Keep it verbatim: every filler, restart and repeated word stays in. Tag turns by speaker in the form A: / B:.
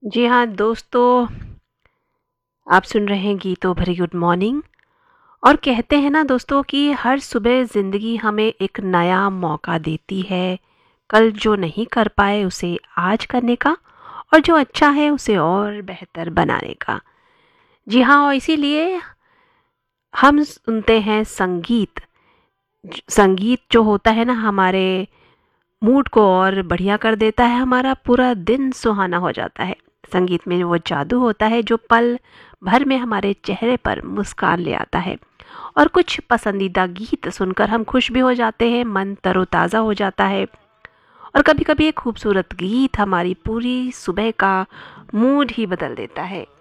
A: जी हाँ दोस्तों, आप सुन रहे हैं गीतो भरी गुड मॉर्निंग। और कहते हैं ना दोस्तों कि हर सुबह ज़िंदगी हमें एक नया मौका देती है, कल जो नहीं कर पाए उसे आज करने का, और जो अच्छा है उसे और बेहतर बनाने का। जी हाँ, और इसीलिए हम सुनते हैं संगीत। ज- संगीत जो होता है ना, हमारे मूड को और बढ़िया कर देता है, हमारा पूरा दिन सुहाना हो जाता है। संगीत में वो जादू होता है जो पल भर में हमारे चेहरे पर मुस्कान ले आता है। और कुछ पसंदीदा गीत सुनकर हम खुश भी हो जाते हैं, मन तरोताज़ा हो जाता है। और कभी कभी एक खूबसूरत गीत हमारी पूरी सुबह का मूड ही बदल देता है।